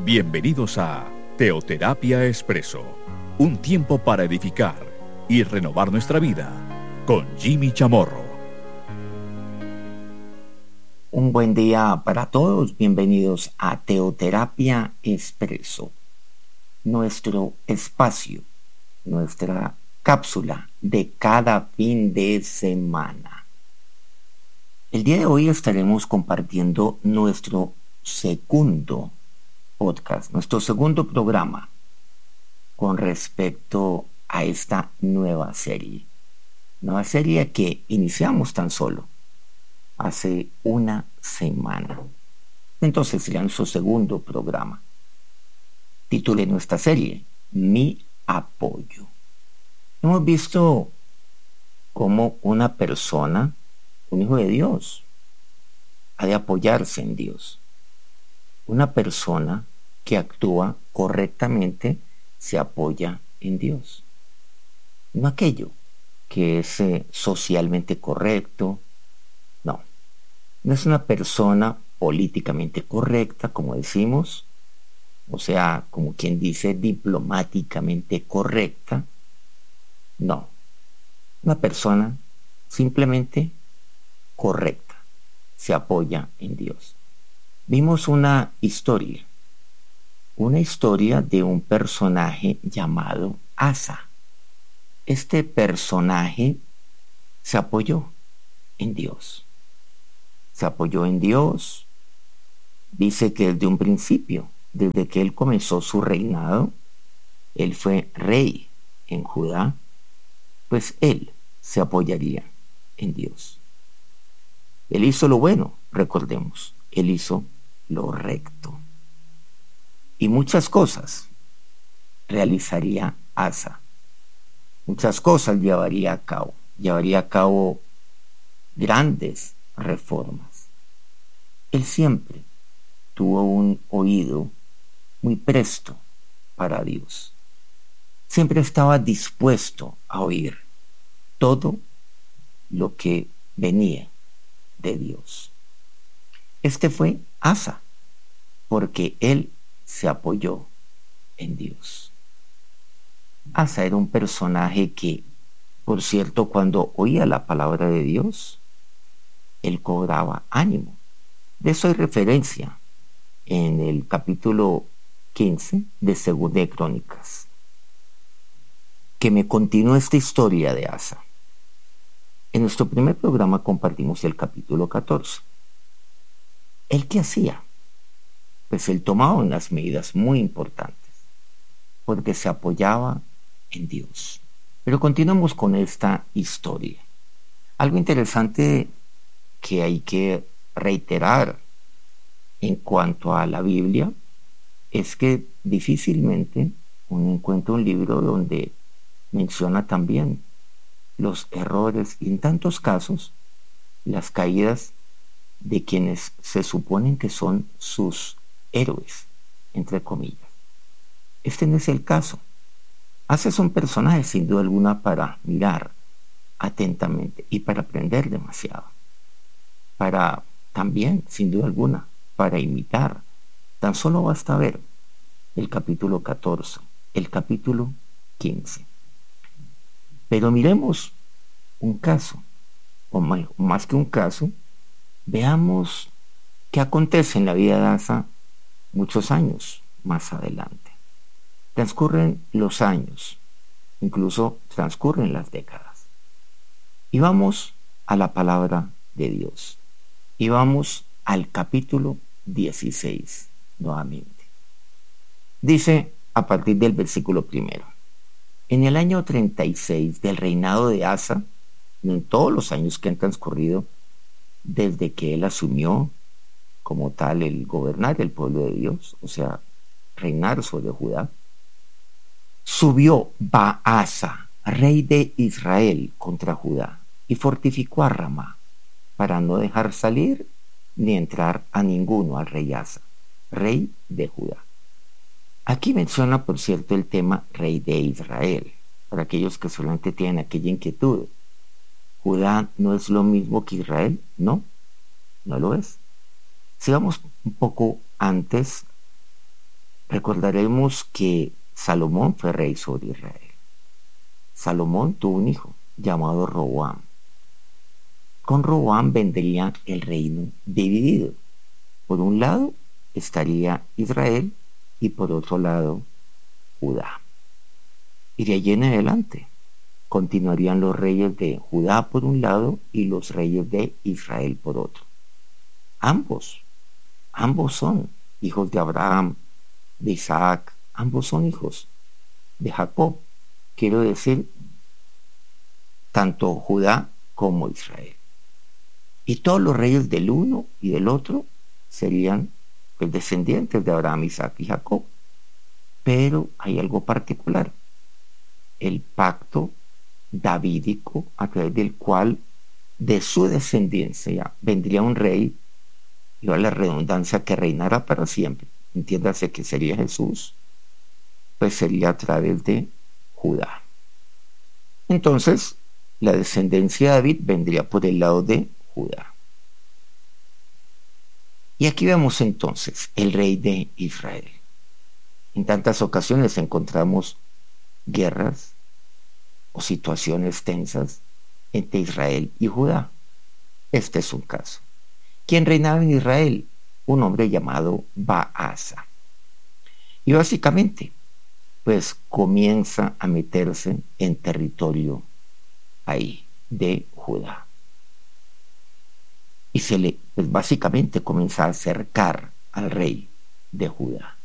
Bienvenidos a Teoterapia Expreso, un tiempo para edificar y renovar nuestra vida con Jimmy Chamorro. Un buen día para todos, bienvenidos a Teoterapia Expreso, nuestro espacio, nuestra cápsula de cada fin de semana. El día de hoy estaremos compartiendo nuestro segundo podcast, nuestro segundo programa con respecto a esta nueva serie que iniciamos tan solo hace una semana. Entonces sería nuestro segundo programa. Titulé nuestra serie Mi Apoyo. Hemos visto cómo una persona, un hijo de Dios, ha de apoyarse en Dios. Una persona que actúa correctamente se apoya en Dios. No aquello que es socialmente correcto. No es una persona políticamente correcta, como decimos, o sea, como quien dice, diplomáticamente correcta. No, una persona simplemente correcta se apoya en Dios. Vimos una historia de un personaje llamado Asa. Este personaje se apoyó en Dios. Se apoyó en Dios. Dice que desde un principio, desde que él comenzó su reinado, él fue rey en Judá, pues él se apoyaría en Dios. Él hizo lo bueno, recordemos, él hizo lo recto. Y muchas cosas realizaría Asa. Muchas cosas llevaría a cabo grandes reformas. Él siempre tuvo un oído muy presto para Dios. Siempre estaba dispuesto a oír todo lo que venía de Dios. Este fue Asa, porque él se apoyó en Dios. Asa era un personaje que, por cierto, cuando oía la palabra de Dios, él cobraba ánimo. De eso hay referencia en el capítulo 15 de Segunda de Crónicas, que me continúa esta historia de Asa. En nuestro primer programa compartimos el capítulo 14. ¿Él qué hacía? Pues él tomaba unas medidas muy importantes, porque se apoyaba en Dios. Pero continuamos con esta historia. Algo interesante que hay que reiterar en cuanto a la Biblia es que difícilmente uno encuentra un libro donde menciona también los errores y en tantos casos las caídas de quienes se suponen que son sus héroes, entre comillas. Este no es el caso. Asa es un personaje sin duda alguna para mirar atentamente y para aprender demasiado. Para también, sin duda alguna, para imitar. Tan solo basta ver el capítulo 14, el capítulo 15. Pero miremos un caso, o más que un caso, veamos qué acontece en la vida de Asa muchos años más adelante. Transcurren los años, incluso transcurren las décadas. Y vamos a la palabra de Dios. Y vamos al capítulo 16 nuevamente. Dice a partir del versículo 1: En el año 36 del reinado de Asa, en todos los años que han transcurrido desde que él asumió como tal el gobernar el pueblo de Dios, o sea, reinar sobre Judá, subió Baasa, rey de Israel, contra Judá y fortificó a Ramá, para no dejar salir ni entrar a ninguno al rey Asa, rey de Judá. Aquí menciona, por cierto, el tema rey de Israel, para aquellos que solamente tienen aquella inquietud. ¿Judá no es lo mismo que Israel? No, no lo es. Si vamos un poco antes Recordaremos que Salomón fue rey sobre Israel. Salomón tuvo un hijo llamado Roboam. Con Roboam vendría el reino dividido. Por un lado estaría Israel y por otro lado Judá. Y de allí en adelante continuarían los reyes de Judá por un lado y los reyes de Israel por otro. Ambos son hijos de Abraham, de Isaac, ambos son hijos de Jacob. Quiero decir, tanto Judá como Israel. Y todos los reyes del uno y del otro serían pues, descendientes de Abraham, Isaac y Jacob. Pero hay algo particular, el pacto davídico a través del cual de su descendencia vendría un rey, y a la redundancia, que reinará para siempre. Entiéndase que sería Jesús, pues sería a través de Judá. Entonces, la descendencia de David vendría por el lado de Judá. Y aquí vemos entonces el rey de Israel. En tantas ocasiones encontramos guerras o situaciones tensas entre Israel y Judá. Este es un caso. ¿Quién reinaba en Israel? Un hombre llamado Baasa. Y básicamente, pues comienza a meterse en territorio ahí de Judá. Y pues básicamente comienza a acercar al rey de Judá.